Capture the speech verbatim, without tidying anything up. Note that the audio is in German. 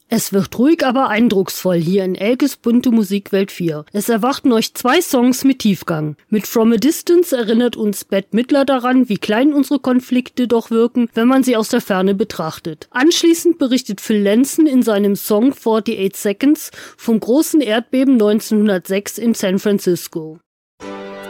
Es wird ruhig, aber eindrucksvoll hier in Elkes bunte Musikwelt vier. Es erwarten euch zwei Songs mit Tiefgang. Mit From a Distance erinnert uns Bette Midler daran, wie klein unsere Konflikte doch wirken, wenn man sie aus der Ferne betrachtet. Anschließend berichtet Phil Lanson in seinem Song forty-eight Seconds vom großen Erdbeben neunzehnhundertsechs in San Francisco.